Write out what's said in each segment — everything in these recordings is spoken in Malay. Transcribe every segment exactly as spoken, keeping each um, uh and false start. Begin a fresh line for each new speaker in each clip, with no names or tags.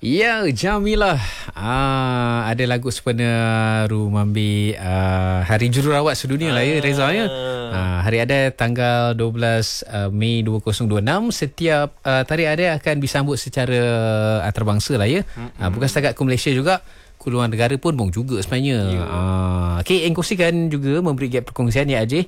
Ya, Jamilah. Ah, ada lagu sempena Rumambi uh, Hari Jururawat Sedunia ah. lah ya, Reza ya. Ah, hari ada tanggal dua belas uh, Mei dua ribu dua puluh enam. Setiap uh, tarikh ada akan disambut secara antarabangsa lah ya. Ah, bukan setakat ke Malaysia juga, ke luar negara pun bong juga sebenarnya. Yeah. Ah, okay, yang kongsikan juga memberi gap perkongsian ya Ajih.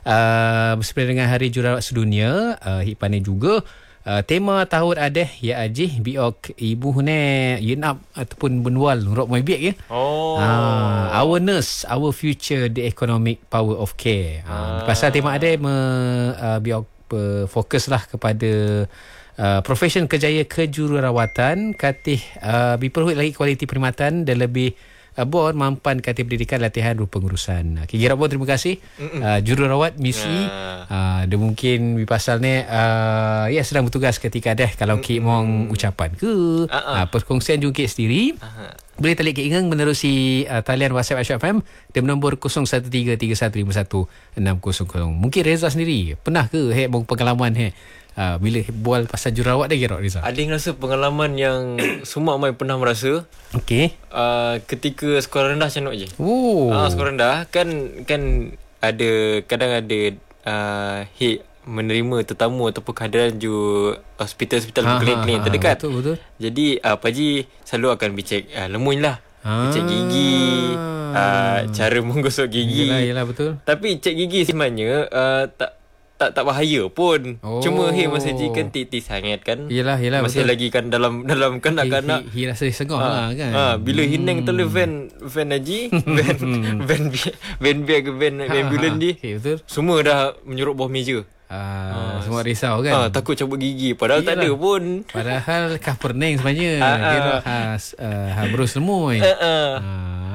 Uh, bersempena dengan Hari Jururawat Sedunia, uh, Hik Pandai juga. Uh, tema tahun ada ya Ajih biok ibu ne yenap ataupun benwal rok mai biak ya.
Oh.
Uh, our nurse, our future, the economic power of care. Uh, ah. Pasal tema ada me uh, biok uh, fokuslah kepada uh, profesion kerjaya kejururawatan katih uh, biperhut lagi kualiti perkhidmatan dan lebih Bon mampan Katib Pendidikan Latihan Rupa Pengurusan. Okay, Gerard Bon, terima kasih. Uh, jururawat misi. Uh. Uh, dia mungkin pasal ni uh, ya sedang bertugas ketika dah kalau Kik mong ucapan ke. Uh-uh. Uh, perkongsian juga Kik sendiri. Uh-huh. Boleh talik Kik Ingang menerusi uh, talian WhatsApp Aisyah F M di nombor kosong satu tiga tiga satu lima satu enam kosong kosong. Mungkin Reza sendiri pernah ke hek mong pengalaman hek Uh, bila bual pasal jururawat dah kira Rizal?
Ada yang rasa pengalaman yang semua mai pernah merasa.
Okey.
Uh, ketika sekolah rendah macam je.
Oh.
Ah uh, sekolah rendah kan kan ada kadang ada uh, head menerima tetamu ataupun kehadiran ju hospital-hospital klinik terdekat.
Betul betul.
Jadi uh, Pak Haji selalu akan bicek uh, lemun lah. Ha. Cek gigi, uh, cara menggosok gigi.
Yalah, yalah betul.
Tapi cek gigi sebenarnya uh, tak tak tak bahaya pun. Oh. Cuma hey masa ji kan titi sangat kan.
Yalah yalah
masih
betul.
lagi kan dalam dalam kanak-kanak.
Hi, hi, hi rasa sengah ha. lah kan.
Ha, bila hmm. hineng tele van van haji, van van van biar ke van ambulans di.
Okay, betul.
Semua dah menyuruh bawah meja.
Ah, ha, semua risau kan.
Ah, takut cabut gigi padahal yalah. Tak ada pun.
Padahal kah perneng sebenarnya. Kira khas uh, ha berus semua. Ha. Uh.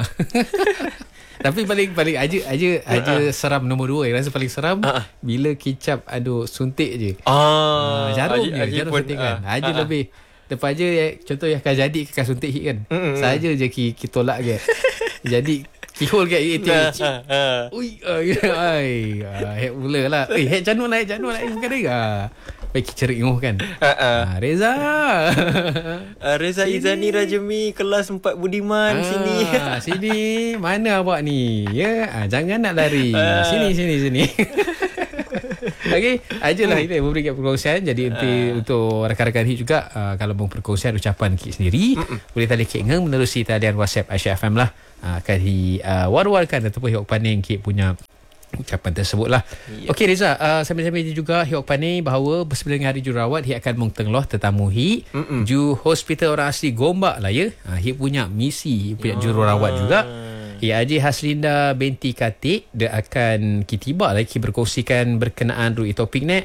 Tapi paling paling aja aja aja uh-uh. seram nombor dua yang rasa paling seram uh-uh. bila kicap aduk suntik je. Ah, uh, jarum je, jarum suntik kan. Uh, aja uh-uh. lebih lepas aja ya, contoh yang akan jadi ke suntik hit kan. Uh-uh. Saja je ki kita tolak ke. Jadi kihol ke itu. Ui, ai, ai, mulalah. Eh, hek janur naik janur naik bukan dia. Baik cerik ngoh kan. Uh-uh. Reza.
Uh, Reza Izani Rajemi kelas empat Budiman uh, sini.
Sini mana awak ni? Ya, uh, jangan nak lari. Uh. Sini sini sini. Okey, ajalah hmm. ini memberi perkongsian jadi uh. untuk rakan-rakan hit juga uh, kalau mau perkongsian ucapan Kik sendiri mm-mm. boleh tali Kik Ngeng menerusi talian WhatsApp Aisyah F M lah. Uh, akan di uh, war-warkan ataupun hiok paning Kik punya ucapan tersebut lah. Yep. Okey Reza, uh, sambil-sambil juga Hiok Pani bahawa bersebelum dengan Hari Jururawat Hi akan mengtengloh tetamu Hi Mm-mm. Ju Hospital Orang Asli Gombak lah ya. uh, Hi punya misi, Hi punya jururawat juga. Ya, Haji Haslinda binti Katik dia akan kitibak lagi berkongsikan berkenaan rui topik ni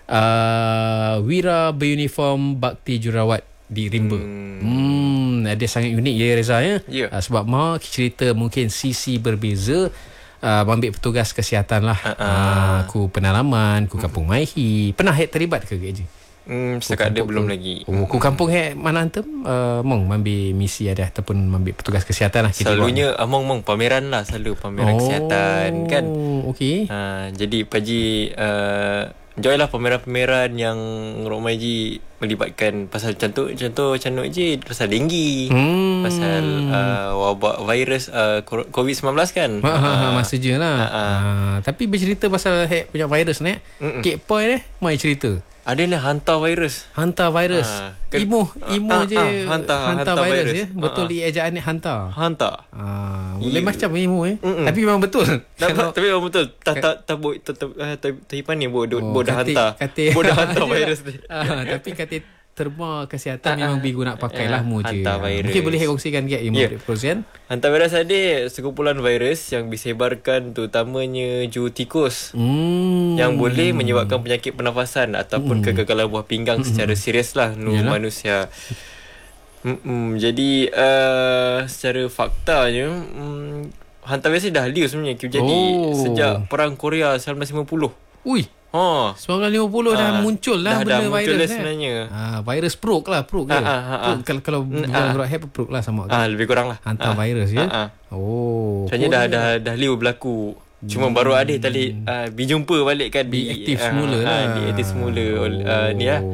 uh, Wira beruniform bakti jururawat di Rimba. Hmm. hmm ada sangat unik ya Reza ya. Yeah. Uh, sebab mak cerita mungkin sisi berbeza. Uh, ambil petugas kesihatan lah. Uh, uh. Uh, aku penalaman, aku kampung hmm. Maihi. Pernah hek terlibat ke Gaji?
Hmm, setakat ada belum lagi.
Oh, ku kampung hek mana antem? Uh, mong ambil misi ada ataupun ambil petugas kesihatan lah.
Selalunya among mong pameran lah, selalu pameran oh, kesihatan kan.
Okey.
Uh, jadi Paji uh, enjoy lah pameran-pameran yang Romai Ji melibatkan pasal contoh contoh contoh je pasal denggi. Hmm. Pasal uh, wabak virus uh, covid sembilan belas kan.
Ha, ha, ha, masa je lah. Ha, ha. Ha, tapi bercerita pasal hek punya virus ni. Kek Poi ni mai cerita.
Ada ni hantar virus.
Hantar virus. Ha, ke, imo imo ha, je ha, hantar, hantar, hantar virus, virus ya. Betul ha, ejaan ni hantar.
Hantar.
Ha, boleh macam imo eh. Mm-mm. Tapi memang betul.
Kalau, tapi memang betul. Tak tak tak boleh terhipan ni bodoh bodoh hantar. Bodoh hantar virus ni.
Tapi kata terma kesihatan uh, memang bigu nak pakai uh, lah mu je.
Mungkin
boleh kongsikan ke ilmu yeah. perkongsian.
Hantar virus ada sekumpulan virus yang disebarkan terutamanya ju tikus. Hmm. Yang boleh menyebabkan penyakit pernafasan ataupun hmm. kegagalan buah pinggang hmm. secara serius lah nu manusia. Mm-mm. Jadi uh, secara faktanya um, hantar virus dah liu sebenarnya jadi oh. sejak perang Korea seribu sembilan ratus lima puluh.
Ui. Ha, sembilan belas lima puluh dah ha, muncul lah
dah,
benda
dah
virus
dah sebenarnya.
Ha, virus prok lah, prok ke. Ha, ha, ha, kalau kalau bukan ha, have prok lah sama.
Ah ha, lebih kurang lah.
Hantar ha, virus ya. Ha, ha. Oh.
Sebenarnya dah, dah dah liu berlaku. Cuma hmm. baru ada tadi uh, berjumpa balik kan
diaktif uh, semula lah.
Uh, diaktif semula uh, ni lah.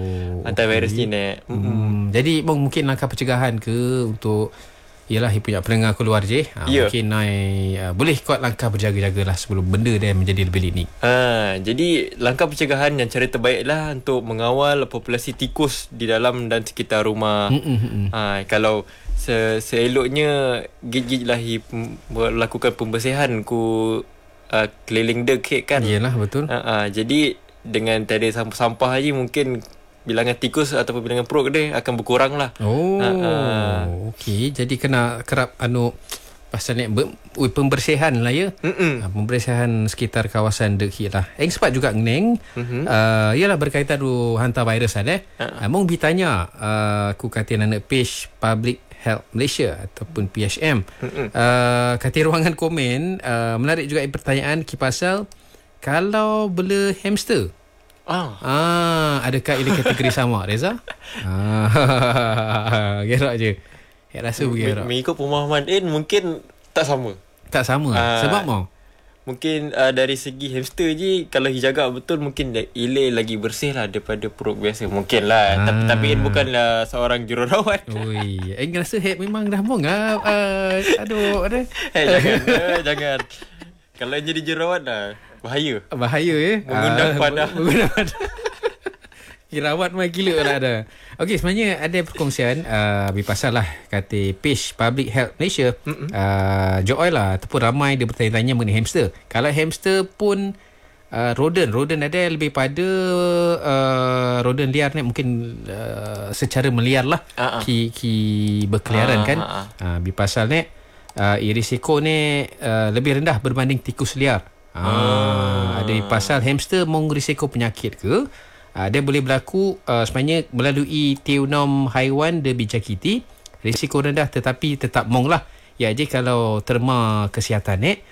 antivirus
okay.
ni Nek.
Hmm, jadi mungkin langkah pencegahan ke untuk ialah punya pendengar keluar je. Ha,
yeah.
Mungkin Nai uh, boleh kuat langkah berjaga-jagalah sebelum benda dia menjadi lebih linik.
Ha, jadi langkah pencegahan yang cara terbaiklah untuk mengawal populasi tikus di dalam dan sekitar rumah.
Mm-mm.
Ha, kalau se- seeloknya gigi lah melakukan pembersihan ku uh, keliling dek kan.
Iyalah betul.
Ha, ha, jadi dengan tiada sampah-sampah je mungkin bilangan tikus ataupun bilangan perut dia akan berkurang lah.
Oh,
ha,
okey. Jadi kena kerap anu pasal ni ber, ui, pembersihan lah ya. Ha, pembersihan sekitar kawasan deki lah. Yang sempat juga ngeneng. Mm-hmm. Uh, ialah berkaitan dengan hantar virus kan eh. Uh, Mong bertanya uh, aku kata anak page Public Health Malaysia ataupun P H M. Mm-hmm. Uh, kata ruangan komen uh, menarik juga pertanyaan kipasal kalau bela hamster.
Ah.
ah, adakah ia kategori sama Reza? Ah, gerak je. Ya rasa bergerak.
Mengikut pemahaman In mungkin tak sama.
Tak sama. Ah, sebab mau?
Mungkin uh, dari segi hamster je kalau dijaga betul mungkin ile lagi bersih lah daripada perut biasa. Mungkin lah. Ah. Tapi tapi In bukanlah seorang jururawat.
Oi, In rasa head memang dah mong ah. Uh, aduh, ada.
Hey, jangan. uh, jangan. Kalau jadi jururawat dah bahaya.
Bahaya eh.
Mengundang
ah,
padah.
Mengundang padah. Kirawat mai gila lah ada. Okey, sebenarnya ada perkongsian uh, pasal lah kata page Public Health Malaysia. Uh, Joy lah ataupun ramai dia bertanya-tanya mengenai hamster. Kalau hamster pun uh, rodent, rodent ada lebih pada uh, rodent liar ni mungkin uh, secara meliar lah. Uh-huh. Ki, ki berkeliaran uh-huh. kan. Uh, pasal ni uh, risiko ni uh, lebih rendah berbanding tikus liar. Ah, uh, ada pasal hamster mong risiko penyakit ke? Uh, dia boleh berlaku uh, sebenarnya melalui teonom haiwan dia dijangkiti, risiko rendah tetapi tetap mong lah. Ya je kalau terma kesihatan ni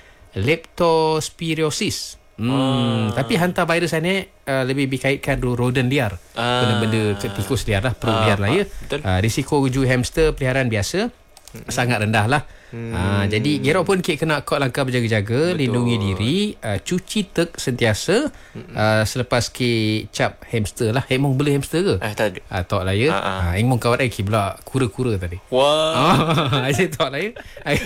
leptospirosis. Hmm, uh. tapi hantar virus ni uh, lebih dikaitkan rodent liar. Uh. Benda-benda tikus liar lah, perut uh. liar lah ya. Uh, risiko uju hamster peliharaan biasa hmm. sangat rendah lah. Hmm. Ha, jadi Gerok pun kek kena kod langkah berjaga-jaga. Betul. Lindungi diri, uh, cuci tek sentiasa. hmm. uh, Selepas kek cap hamster lah. Emong beli hamster ke?
Eh tak ada.
uh, Tak lah ya. uh, Emong kawan saya kek pula kura-kura tadi.
Wah.
Saya tak lah ya.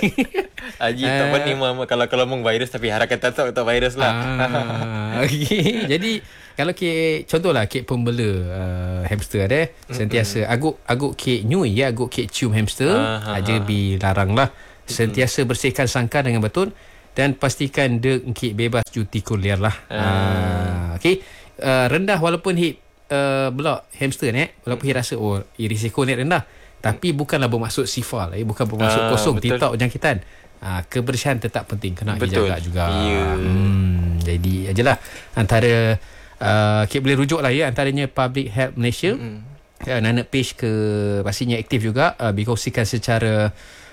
Haji tak berani uh, kalau kalau mong virus tapi harakan tak tahu tak virus lah.
uh, okay. Jadi kalau kek contohlah kek pembela uh, hamster ada sentiasa aguk aguk kek nyui ya, aguk kek cium hamster uh, aja bi larang lah. Sentiasa bersihkan sangkar dengan betul dan pastikan dia kek bebas cuti liar lah. Uh. Uh, okey. Uh, rendah walaupun hit uh, blok hamster ni walaupun hit rasa oh risiko ni rendah tapi bukanlah bermaksud sifar lah, bukan bermaksud uh, kosong tidak jangkitan. Uh, kebersihan tetap penting kena dijaga juga. Yeah. Hmm, jadi ajalah antara uh, kek boleh rujuk lah ya antaranya Public Health Malaysia. Mm-hmm. Uh, Nana page ke pastinya aktif juga uh, dikongsikan secara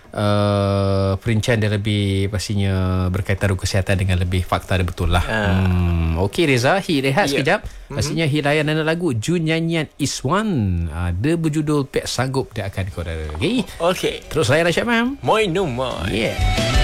Uh, perincian dia lebih pastinya berkaitan dengan kesihatan dengan lebih fakta dia betul lah. Uh. Hmm. Okey Reza, hi rehat yeah. sekejap. Mm-hmm. Pastinya hi layan nana lagu Jun Nyanyian Iswan. Uh, dia berjudul Pek Sanggup dia akan korang. Okey.
Okey.
Terus layan Asyad Mam.
Moi no moi.
Yeah.